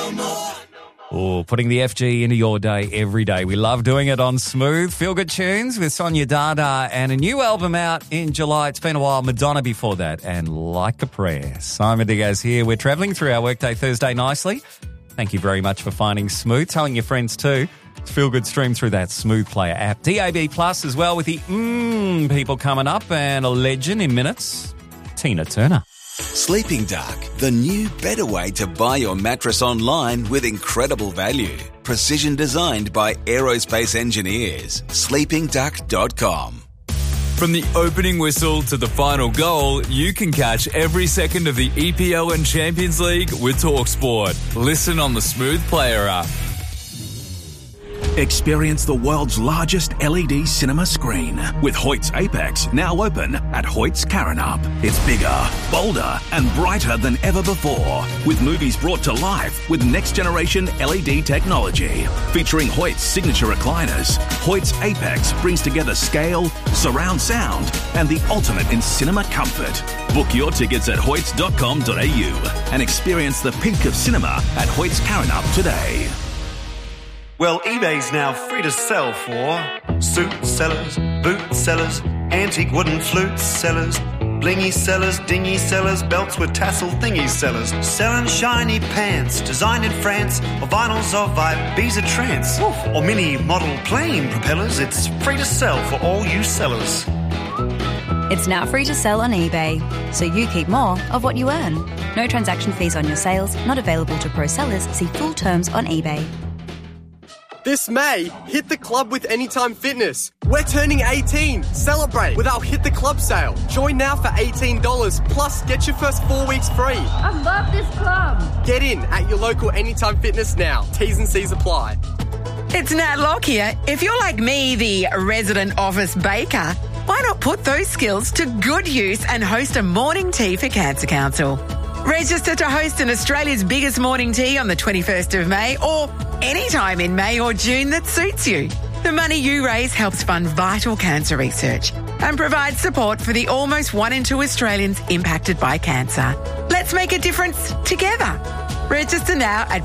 Oh, putting the FG into your day every day. We love doing it on Smooth. Feel Good Tunes with Sonia Dada and a new album out in July. It's been a while. Madonna before that and Like a Prayer. Simon Diaz here. We're travelling through our Workday Thursday nicely. Thank you very much for finding Smooth. Telling your friends too. Feel Good stream through that Smooth Player app. DAB Plus as well with the people coming up and a legend in minutes, Tina Turner. Sleeping Dark, the new, better way to buy your mattress online with incredible value. Precision designed by aerospace engineers. sleepingduck.com. From the opening whistle to the final goal, you can catch every second of the EPL and Champions League with TalkSport. Listen on the Smooth Player app. Experience the world's largest LED cinema screen with Hoyt's Apex now open at Hoyt's Karrinyup. It's bigger, bolder and brighter than ever before, with movies brought to life with next-generation LED technology. Featuring Hoyt's signature recliners, Hoyt's Apex brings together scale, surround sound and the ultimate in cinema comfort. Book your tickets at hoyts.com.au and experience the peak of cinema at Hoyt's Karrinyup today. Well, eBay's now free to sell for suit sellers, boot sellers, antique wooden flute sellers, blingy sellers, dingy sellers, belts with tassel thingy sellers, selling shiny pants designed in France, or vinyls of Ibiza trance, or mini model plane propellers. It's free to sell for all you sellers. It's now free to sell on eBay, so you keep more of what you earn. No transaction fees on your sales, not available to pro sellers. See full terms on eBay. This May, hit the club with Anytime Fitness. We're turning 18. Celebrate with our Hit the Club sale. Join now for $18, plus get your first 4 weeks free. I love this club. Get in at your local Anytime Fitness now. T's and C's apply. It's Nat Locke here. If you're like me, the resident office baker, why not put those skills to good use and host a morning tea for Cancer Council? Register to host an Australia's biggest morning tea on the 21st of May or any time in May or June that suits you. The money you raise helps fund vital cancer research and provides support for the almost 1 in 2 Australians impacted by cancer. Let's make a difference together. Register now at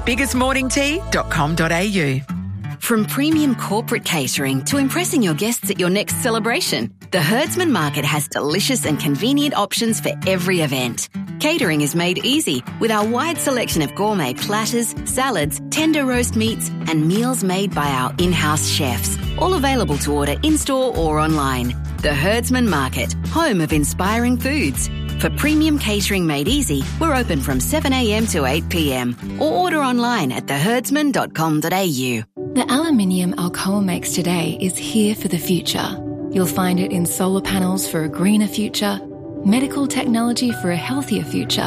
biggestmorningtea.com.au. From premium corporate catering to impressing your guests at your next celebration, the Herdsman Market has delicious and convenient options for every event. Catering is made easy with our wide selection of gourmet platters, salads, tender roast meats and meals made by our in-house chefs, all available to order in-store or online. The Herdsman Market, home of inspiring foods. For premium catering made easy, we're open from 7 a.m. to 8 p.m. or order online at theherdsman.com.au. The aluminium Alcoa makes today is here for the future. You'll find it in solar panels for a greener future, medical technology for a healthier future,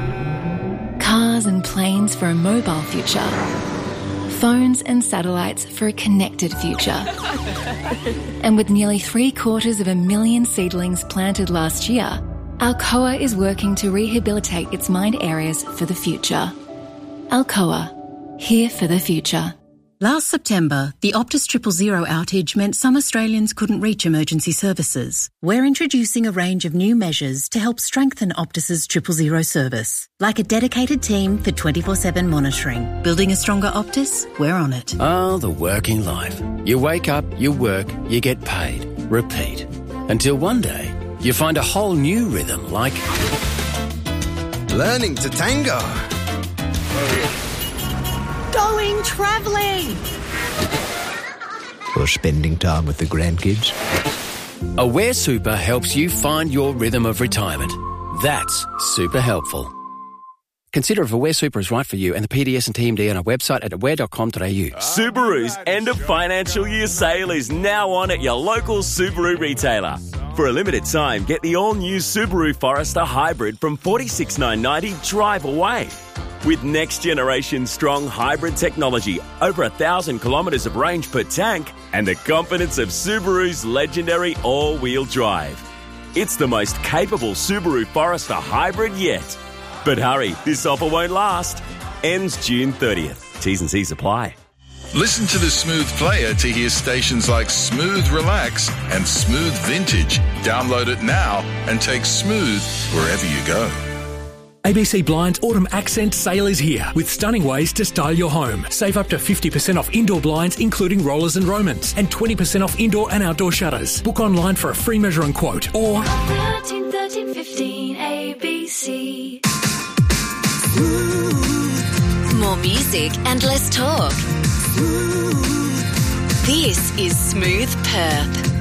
cars and planes for a mobile future, phones and satellites for a connected future. And with nearly 750,000 seedlings planted last year, Alcoa is working to rehabilitate its mined areas for the future. Alcoa, here for the future. Last September, the Optus 000 outage meant some Australians couldn't reach emergency services. We're introducing a range of new measures to help strengthen Optus's 000 service, like a dedicated team for 24/7 monitoring. Building a stronger Optus? We're on it. Oh, the working life. You wake up, you work, you get paid. Repeat. Until one day, you find a whole new rhythm like learning to tango. Going travelling. Or spending time with the grandkids. Aware Super helps you find your rhythm of retirement. That's super helpful. Consider if Aware Super is right for you and the PDS and TMD on our website at aware.com.au. Subaru's end of financial year sale is now on at your local Subaru retailer. For a limited time, get the all-new Subaru Forester Hybrid from $46,990 drive away. With next-generation strong hybrid technology, over 1,000 kilometres of range per tank, and the confidence of Subaru's legendary all-wheel drive. It's the most capable Subaru Forester Hybrid yet. But hurry, this offer won't last. Ends June 30th. T's and C's apply. Listen to the Smooth Player to hear stations like Smooth Relax and Smooth Vintage. Download it now and take Smooth wherever you go. ABC Blinds Autumn Accent Sale is here with stunning ways to style your home. Save up to 50% off indoor blinds, including rollers and Romans, and 20% off indoor and outdoor shutters. Book online for a free measure and quote, or 13 13 15 ABC. More music and less talk. This is Smooth Perth.